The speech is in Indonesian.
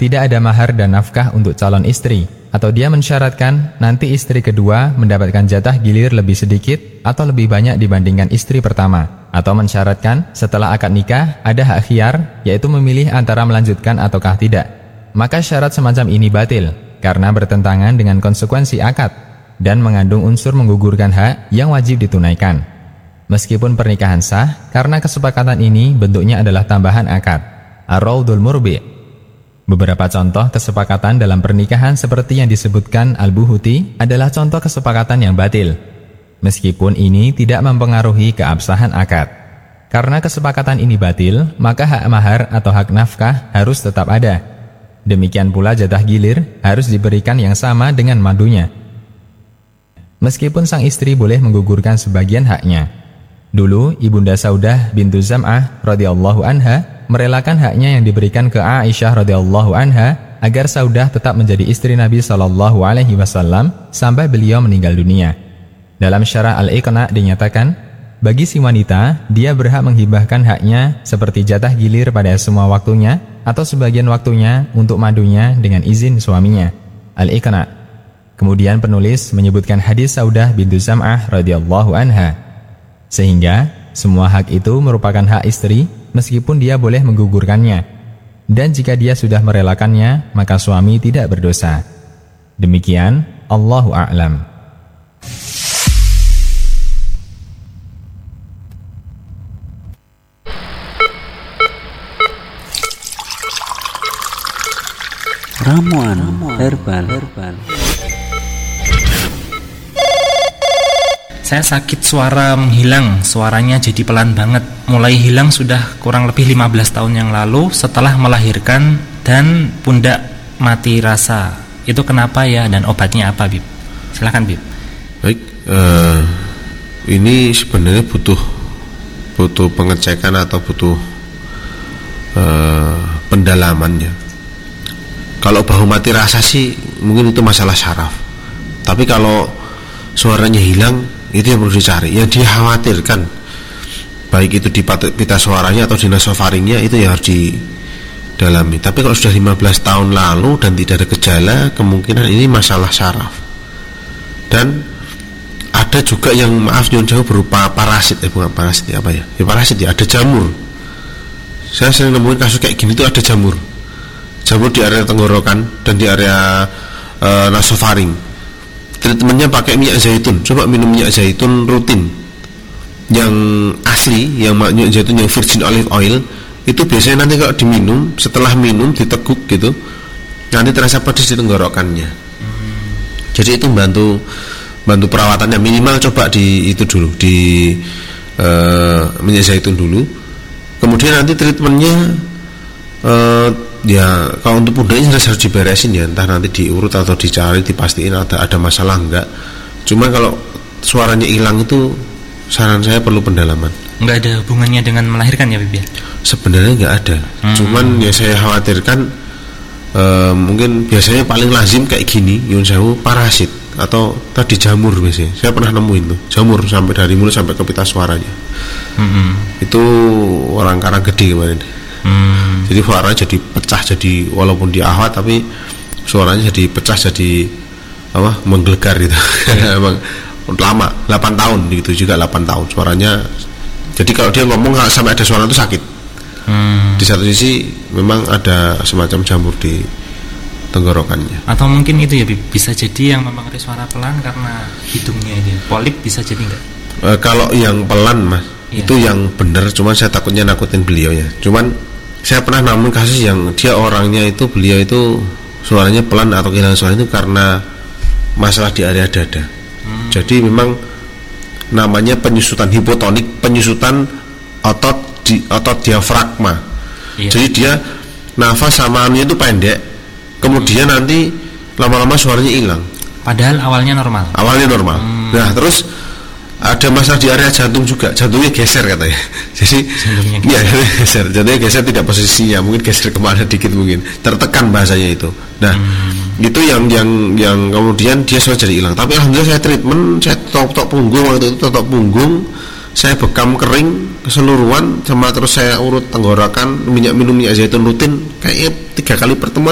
tidak ada mahar dan nafkah untuk calon istri, atau dia mensyaratkan nanti istri kedua mendapatkan jatah gilir lebih sedikit atau lebih banyak dibandingkan istri pertama, atau mensyaratkan setelah akad nikah ada hak khiyar, yaitu memilih antara melanjutkan ataukah tidak, maka syarat semacam ini batil karena bertentangan dengan konsekuensi akad dan mengandung unsur menggugurkan hak yang wajib ditunaikan. Meskipun pernikahan sah, karena kesepakatan ini bentuknya adalah tambahan akad. Ar-Raudul Murbi'. Beberapa contoh kesepakatan dalam pernikahan seperti yang disebutkan Al-Buhuti adalah contoh kesepakatan yang batil, meskipun ini tidak mempengaruhi keabsahan akad. Karena kesepakatan ini batil, maka hak mahar atau hak nafkah harus tetap ada. Demikian pula jatah gilir harus diberikan yang sama dengan madunya. Meskipun sang istri boleh menggugurkan sebagian haknya. Dulu Ibunda Saudah bintu Zam'ah radhiyallahu anha merelakan haknya yang diberikan ke Aisyah radhiyallahu anha agar Saudah tetap menjadi istri Nabi sallallahu alaihi wasallam sampai beliau meninggal dunia. Dalam Syarah Al-Iqna' dinyatakan, bagi si wanita, dia berhak menghibahkan haknya seperti jatah gilir pada semua waktunya atau sebagian waktunya untuk madunya dengan izin suaminya. Al-Iqna'. Kemudian penulis menyebutkan hadis Saudah bintu Zam'ah radhiyallahu anha. Sehingga semua hak itu merupakan hak istri meskipun dia boleh menggugurkannya. Dan jika dia sudah merelakannya, maka suami tidak berdosa. Demikian, Allahu a'lam. Ramuan herbal. Saya sakit suara menghilang, suaranya jadi pelan banget. Mulai hilang sudah kurang lebih 15 tahun yang lalu setelah melahirkan dan pundak mati rasa. Itu kenapa ya dan obatnya apa, Bib? Silakan, Bib. Baik, ini sebenarnya butuh pengecekan atau butuh pendalamannya. Kalau bahu mati rasa sih mungkin itu masalah syaraf. Tapi kalau suaranya hilang, itu yang perlu dicari. Yang dia khawatirkan, baik itu di pita suaranya atau di nasofaringnya, itu yang harus didalami. Tapi kalau sudah 15 tahun lalu dan tidak ada gejala, kemungkinan ini masalah syaraf. Dan ada juga yang maaf nyuwun jauh berupa parasit, bukan parasit ya, apa ya? Ya parasit ya, ada jamur. Saya sering nemuin kasus kayak gini tuh ada jamur di area tenggorokan dan di area nasofaring. Treatmentnya pakai minyak zaitun. Coba minum minyak zaitun rutin yang asli, yang minyak zaitun yang virgin olive oil. Itu biasanya nanti kalau diminum, setelah minum diteguk gitu, nanti terasa pedas di tenggorokannya. Jadi itu bantu perawatannya. Minimal coba di itu dulu, di minyak zaitun dulu. Kemudian nanti treatmentnya ya kalau untuk pundaknya harus diberesin ya, entah nanti diurut atau dicari, dipastiin ada masalah enggak. Cuma kalau suaranya hilang itu saran saya perlu pendalaman. Enggak ada hubungannya dengan melahirkan ya, Bibi? Sebenarnya enggak ada. Cuman ya saya khawatirkan mungkin biasanya paling lazim kayak gini, yun sewu, parasit atau tadi jamur biasanya. Saya pernah nemuin tuh jamur sampai dari mulut sampai ke pita suaranya. Itu orang Karang Gede kemarin. Jadi suaranya jadi pecah, jadi walaupun dia ahwat tapi suaranya jadi pecah, jadi apa, menggelegar gitu. Emang lama, 8 tahun gitu juga, 8 tahun suaranya. Jadi kalau dia ngomong sampai ada suara itu sakit. Di satu sisi memang ada semacam jamur di tenggorokannya. Atau mungkin itu ya, bisa jadi yang mempengaruhi suara pelan karena hidungnya ini polip, bisa jadi enggak? Kalau yang pelan mas, itu yang benar. Cuman saya takutnya nakutin beliau ya. Cuman saya pernah nemuin kasus yang dia orangnya itu, beliau itu suaranya pelan atau kehilangan suara itu karena masalah di area dada. Jadi memang namanya penyusutan hipotonik, penyusutan otot diafragma. Jadi dia nafas sama anunya itu pendek, kemudian nanti lama-lama suaranya hilang. Padahal awalnya normal. Nah terus ada masalah di area jantung juga, jantungnya geser katanya. Jadi jantungnya geser tidak posisinya, mungkin geser kemana dikit, mungkin tertekan bahasanya itu. Nah itu yang kemudian dia sudah jadi hilang. Tapi alhamdulillah saya treatment, saya totok punggung waktu itu, totok punggung, saya bekam kering keseluruhan, sama terus saya urut tenggorokan, minum minyak zaitun rutin, kayaknya 3 kali pertemuan